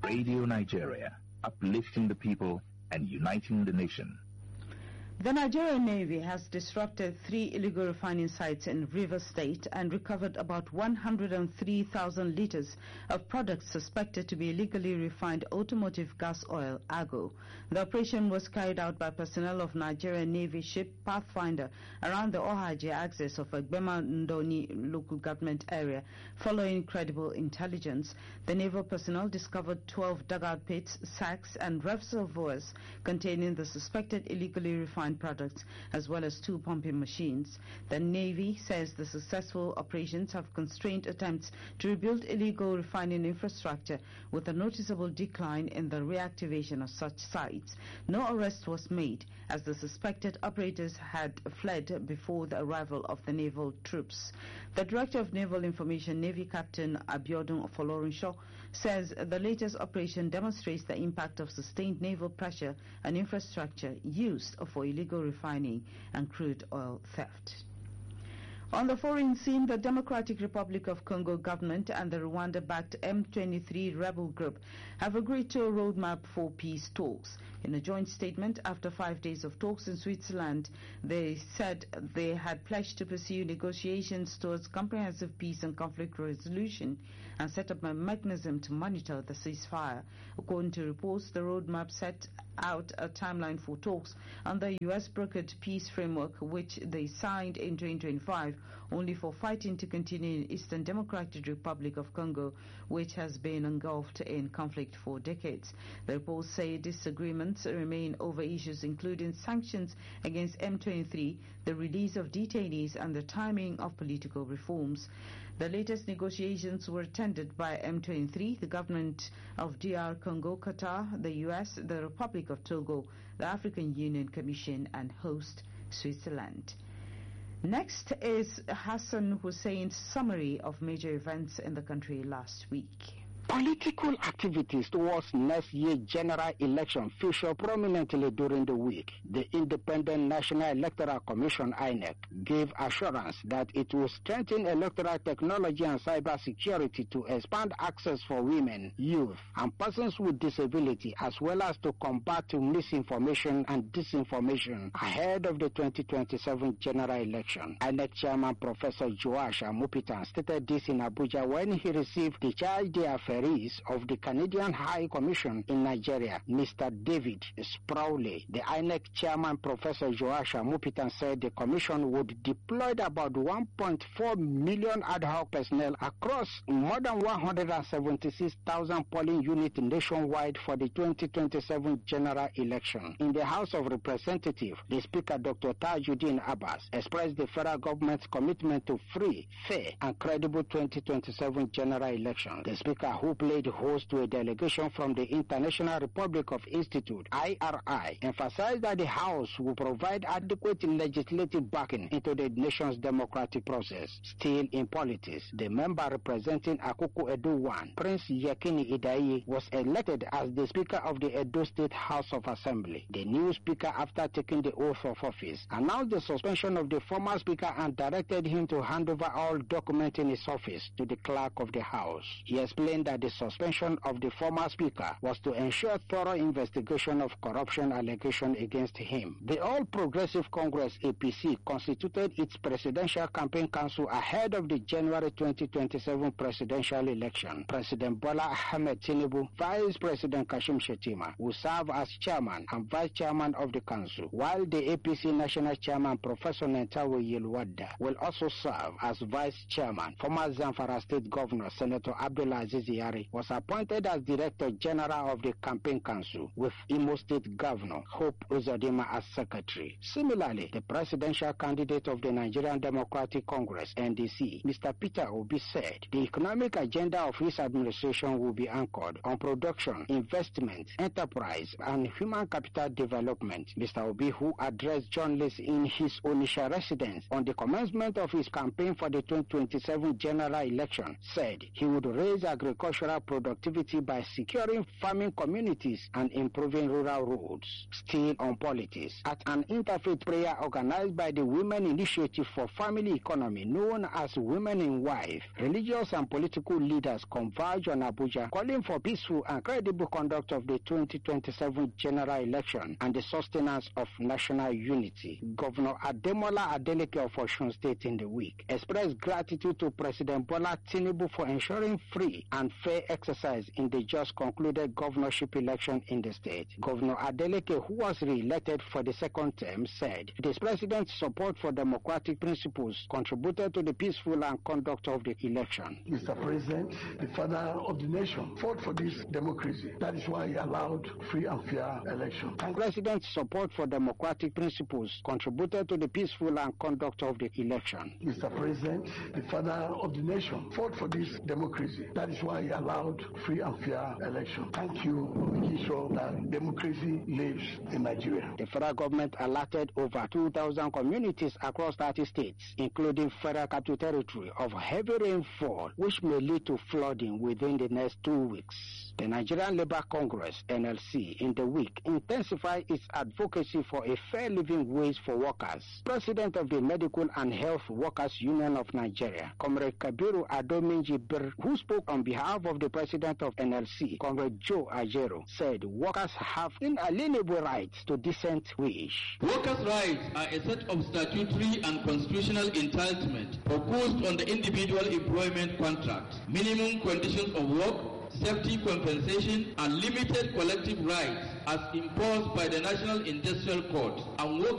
Radio Nigeria, uplifting the people and uniting the nation. The Nigerian Navy has disrupted 3 illegal refining sites in Rivers State and recovered about 103,000 liters of products suspected to be illegally refined automotive gas oil, AGO. The operation was carried out by personnel of Nigerian Navy ship Pathfinder around the Ohaji axis of Egbema Ndoni local government area. Following credible intelligence, the naval personnel discovered 12 dugout pits, sacks and reservoirs containing the suspected illegally refined products, as well as 2 pumping machines. The Navy says the successful operations have constrained attempts to rebuild illegal refining infrastructure, with a noticeable decline in the reactivation of such sites. No arrest was made, as the suspected operators had fled before the arrival of the naval troops. The Director of Naval Information, Navy Captain Abiodun Folorunsho, says the latest operation demonstrates the impact of sustained naval pressure and infrastructure used for illegal refining and crude oil theft. On the foreign scene, the Democratic Republic of Congo government and the Rwanda-backed M23 rebel group have agreed to a roadmap for peace talks. In a joint statement after 5 days of talks in Switzerland, they said they had pledged to pursue negotiations towards comprehensive peace and conflict resolution and set up a mechanism to monitor the ceasefire. According to reports, the roadmap set out a timeline for talks on the U.S.-brokered peace framework, which they signed in 2025, only for fighting to continue in Eastern Democratic Republic of Congo, which has been engulfed in conflict for decades. The reports say disagreements remain over issues including sanctions against M23, the release of detainees, and the timing of political reforms. The latest negotiations were attended by M23, the government of DR Congo, Qatar, the U.S., the Republic of Togo, the African Union Commission, and host Switzerland. Next is Hassan Hussein's summary of major events in the country last week. Political activities towards next year's general election feature prominently during the week. The Independent National Electoral Commission, INEC, gave assurance that it will strengthen electoral technology and cyber security to expand access for women, youth, and persons with disability, as well as to combat misinformation and disinformation ahead of the 2027 general election. INEC Chairman Professor Joash Amupitan stated this in Abuja when he received the charge d'affaires of the Canadian High Commission in Nigeria, Mr. David Sprowley. The INEC chairman, Professor Joash Amupitan, said the commission would deploy about 1.4 million ad hoc personnel across more than 176,000 polling units nationwide for the 2027 general election. In the House of Representatives, the Speaker, Dr. Tajuddin Abbas, expressed the federal government's commitment to free, fair, and credible 2027 general election. The Speaker, who played host to a delegation from the International Republic of Institute, IRI, emphasized that the House will provide adequate legislative backing into the nation's democratic process. Still in politics, the member representing Akuku Edo 1, Prince Yekini Idai, was elected as the Speaker of the Edo State House of Assembly. The new Speaker, after taking the oath of office, announced the suspension of the former Speaker and directed him to hand over all documents in his office to the Clerk of the House. He explained that the suspension of the former Speaker was to ensure thorough investigation of corruption allegations against him. The All Progressive Congress, APC, constituted its Presidential Campaign Council ahead of the January 2027 presidential election. President Bola Ahmed Tinubu, Vice President Kashim Shettima will serve as chairman and vice chairman of the council, while the APC National Chairman, Professor Nentawe Yelwada, will also serve as vice chairman. Former Zamfara State Governor, Senator Abdullah Aziz Yari, was appointed as Director General of the Campaign Council, with Imo State Governor Hope Uzodinma as Secretary. Similarly, the presidential candidate of the Nigerian Democratic Congress, NDC, Mr. Peter Obi, said the economic agenda of his administration will be anchored on production, investment, enterprise, and human capital development. Mr. Obi, who addressed journalists in his Onitsha residence on the commencement of his campaign for the 2027 general election, said he would raise agriculture agricultural productivity by securing farming communities and improving rural roads. Still on politics, at an interfaith prayer organized by the Women Initiative for Family Economy, known as Women in Wife, religious and political leaders converge on Abuja, calling for peaceful and credible conduct of the 2027 general election and the sustenance of national unity. Governor Ademola Adeleke of Osun State in the week expressed gratitude to President Bola Tinubu for ensuring free and fair exercise in the just concluded governorship election in the state. Governor Adeleke, who was re-elected for the second term, said this president's support for democratic principles contributed to the peaceful and conduct of the election. Mr. President, the father of the nation, fought for this democracy. That is why he allowed free and fair election. And the president's support for democratic principles contributed to the peaceful and conduct of the election. Mr. President, the father of the nation, fought for this democracy. That is why he allowed free and fair election. Thank you for making sure that democracy lives in Nigeria. The federal government allotted over 2,000 communities across 30 states, including Federal Capital Territory, of heavy rainfall, which may lead to flooding within the next 2 weeks. The Nigerian Labour Congress, NLC, in the week intensified its advocacy for a fair living wage for workers. President of the Medical and Health Workers Union of Nigeria, Comrade Kabiru Adominji Bir, who spoke on behalf of the President of NLC, Comrade Joe Ajero, said workers have inalienable rights to decent wage. Workers' rights are a set of statutory and constitutional entitlements proposed on the individual employment contract, minimum conditions of work, safety compensation, and limited collective rights as imposed by the National Industrial Code and work